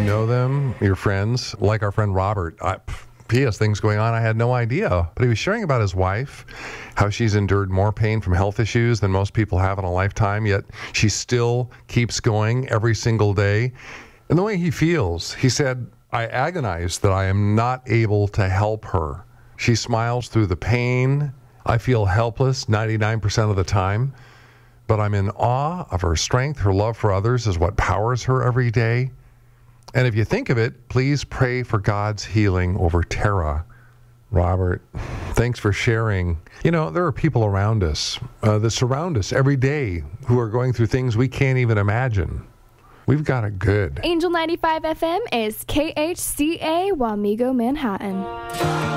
know them, your friends, like our friend Robert. He has things going on I had no idea. But he was sharing about his wife, how she's endured more pain from health issues than most people have in a lifetime, yet she still keeps going every single day. And the way he feels, he said, I agonize that I am not able to help her. She smiles through the pain. I feel helpless 99% of the time, but I'm in awe of her strength. Her love for others is what powers her every day. And if you think of it, please pray for God's healing over Tara. Robert, thanks for sharing. You know, there are people around us that surround us every day who are going through things we can't even imagine. We've got it good. Angel 95 FM is KHCA Wamego, Manhattan.